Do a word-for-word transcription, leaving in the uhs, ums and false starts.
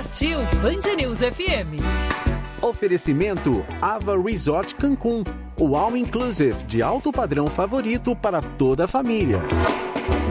Partiu Band News F M. Oferecimento Ava Resort Cancún, o all inclusive de alto padrão favorito para toda a família.